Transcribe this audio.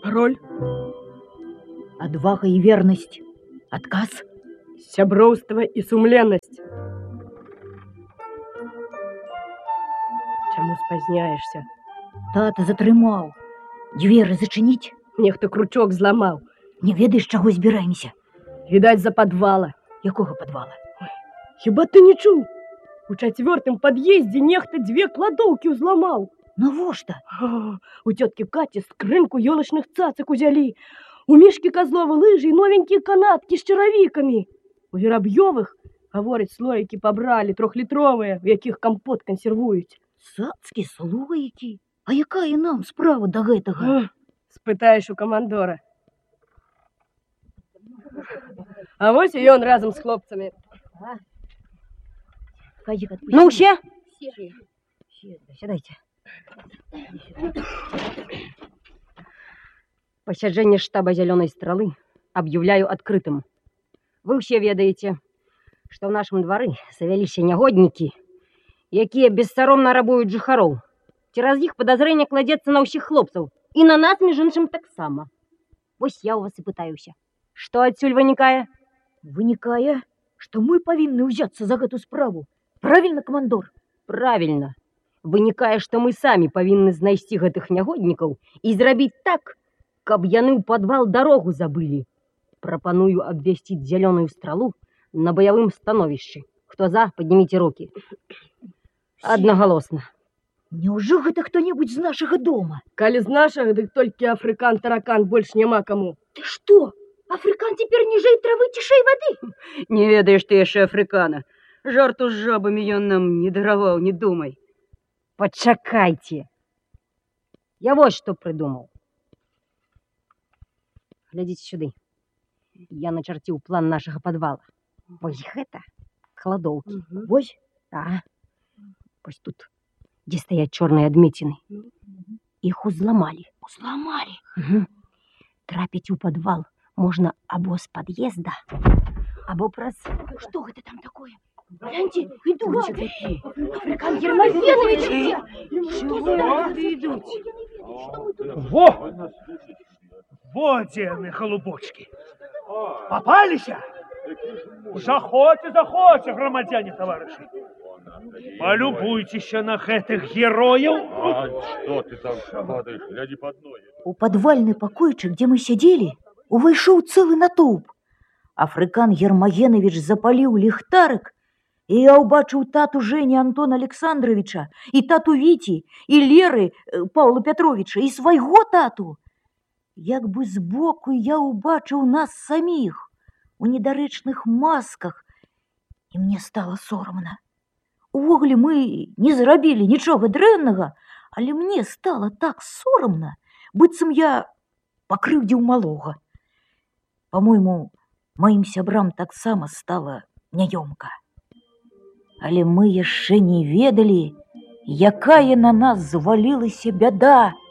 Пароль? Отвага и верность. Отказ? Сяброўства и сумленность. Чему спазняешься? Тата затрымаў. Дзверы зачыніць? Нехто кручок зламаў. Не ведаеш, чаго збіраемся? Відаць, за подвала. Якога подвала? Ой, хіба ты не чуў? У 4-м пад'ездзе нехта 2 кладоўкі ўзламаў. Навошта? У тёткі Каці скрынку ёлачных цацак узялі. У Мішкі Козлова лыжы и новенькие канатки с чаравікамі. У Вераб'ёвых, гавораць, слоікі пабралі 3-літровыя, у якіх кампот кансервуюць. Цацкі, слоікі? А якая нам справа да гэтага? Спытаеш у камандора. А вось і ён разам з хлопцамі. Ну, все? Сядайте. Пасяджэнне штаба «Зялёнай стралы» объявляю открытым. Вы все ведаете, что в нашем дворы завяліся нягоднікі, якія бессаромна рабуюць жыхароў. Цераз іх подозрение кладецца на ўсіх хлопцаў, і на нас, між іншым, таксама. Вось я у вас і пытаюся. Што адсюль вынікае? Вынікае, што мы павінны ўзяцца за гэту справу. Правильно, камандор? Правильно. Вынікае, што мы самі павінны знайсці гэтых нягоднікаў і зрабіць так, каб яны ў падвал дарогу забылі. Прапаную абвясціць «Зялёную стралу» на баявым становішчы. Хто за, поднимите руки. Одноголосно. Няўжо гэта хто-небудзь з нашага дома? Калі з нашага, дык толькі афрыкан-таракан, больш няма каму. Ты што? Афрыкан цяпер ніжэй травы, цішэй вады? Не ведаеш ты яшчэ афрыкана. Жарту з жабамі ён нам не дараваў, не думай. Пачакайце. Я вось што прыдумаў. Глядзіце сюды. Я начарціў план нашага падвала. Вось гэта кладоўкі. Вось? Да. Вось тут, дзе стаяць чорныя адметіны. Іх узламалі. Узламалі? Трапіць у падвал можна або з пад'езда, або праз... Што гэта там такое? Гляньте, ідуць. Афрыкан Ермакенович ідзе. Чого ідуть? Во! Во дзе яны, голубочки. Попаліся? Заходзьце, грамадзяне, таварышы. Полюбуйтеся на гэтых герояў. А что ты там падаешь? Гляди под ноги. У падвальны пакойчык, дзе мы сядзелі, увайшоў цэлы натоўп. Афрыкан Ермагенович запаліў ліхтарык, і я ўбачыў тату Жені Антона Александровича, і тату Віці, і Леры Павла Петровича, і свайго тату. Як бы збоку я ўбачыў нас саміх у недарэчных масках, і мне стала сорамна. Увогуле мы не зрабілі нічога дрэннага, але мне стала так сорамна, быццам я пакрыўдзіў малога. По-мойму, маім сябрам таксама стала няёмка. Але мы яшчэ не ведалі, якая на нас звалілася бяда.